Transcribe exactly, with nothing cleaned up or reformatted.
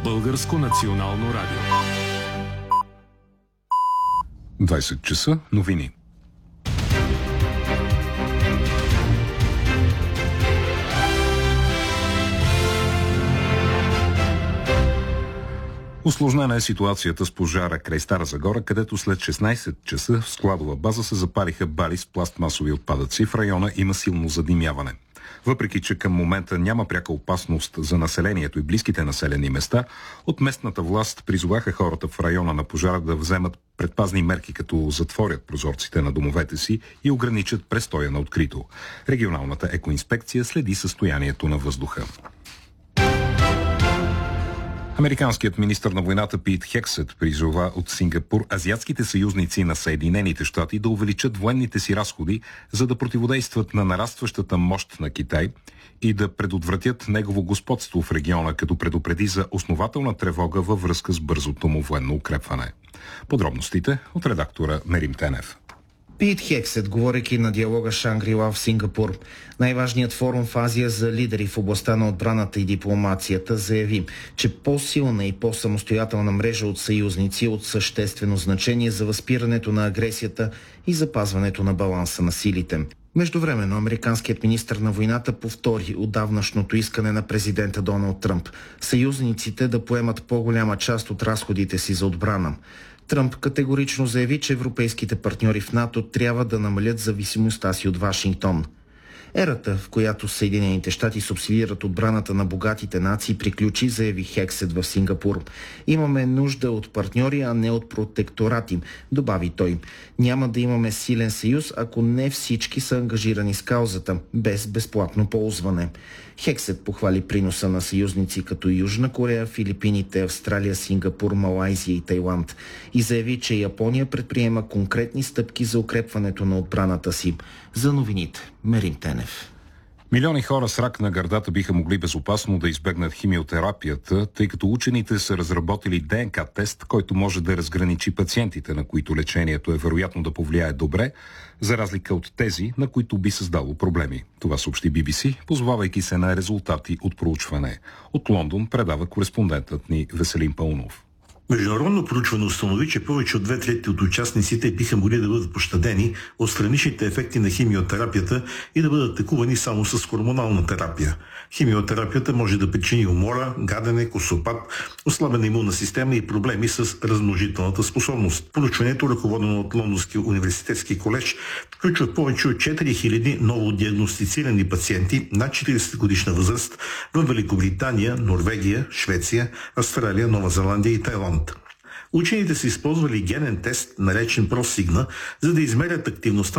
Българско национално радио. двайсет часа новини. Усложнена е ситуацията с пожара край Стара Загора, където след шестнайсет часа в складова база се запалиха бали с пластмасови отпадъци. В района има силно задимяване. Въпреки че към момента няма пряка опасност за населението и близките населени места, от местната власт призоваха хората в района на пожара да вземат предпазни мерки, като затворят прозорците на домовете си и ограничат престоя на открито. Регионалната екоинспекция следи състоянието на въздуха. Американският министър на войната Пит Хексет призова от Сингапур азиатските съюзници на Съединените щати да увеличат военните си разходи, за да противодействат на нарастващата мощ на Китай и да предотвратят негово господство в региона, като предупреди за основателна тревога във връзка с бързото му военно укрепване. Подробностите от редактора Мерим Тенев. Пит Хексет, говорейки на диалога Шангри-Ла в Сингапур, най-важният форум в Азия за лидери в областта на отбраната и дипломацията, заяви, че по-силна и по-самостоятелна мрежа от съюзници е от съществено значение за възпирането на агресията и запазването на баланса на силите. Междувременно американският министър на войната повтори отдавнашното искане на президента Доналд Тръмп съюзниците да поемат по-голяма част от разходите си за отбрана. Тръмп категорично заяви, че европейските партньори в НАТО трябва да намалят зависимостта си от Вашингтон. Ерата, в която Съединените щати субсидират отбраната на богатите нации, приключи, заяви Хексет в Сингапур. Имаме нужда от партньори, а не от протекторати, добави той. Няма да имаме силен съюз, ако не всички са ангажирани с каузата, без безплатно ползване. Хексет похвали приноса на съюзници като Южна Корея, Филипините, Австралия, Сингапур, Малайзия и Тайланд и заяви, че Япония предприема конкретни стъпки за укрепването на отбраната си. За новините, Мерим Тенев. Милиони хора с рак на гърдата биха могли безопасно да избегнат химиотерапията, тъй като учените са разработили ДНК тест, който може да разграничи пациентите, на които лечението е вероятно да повлияе добре, за разлика от тези, на които би създало проблеми. Това съобщи Би Би Си, позовавайки се на резултати от проучване. От Лондон предава кореспондентът ни Веселин Паунов. Международно проучване установи, че повече от две трети от участниците биха могли да бъдат пощадени от страничните ефекти на химиотерапията и да бъдат атакувани само с хормонална терапия. Химиотерапията може да причини умора, гадене, косопат, ослабена имунна система и проблеми с размножителната способност. Проучването, ръководено от Лондонския университетски колеж, включва повече от четири хиляди ново диагностицирани пациенти над четирийсет годишна възраст в Великобритания, Норвегия, Швеция, Австралия, Нова Зеландия и Тайланд. Учените са използвали генен тест, наречен ProSigna, за да измерят активността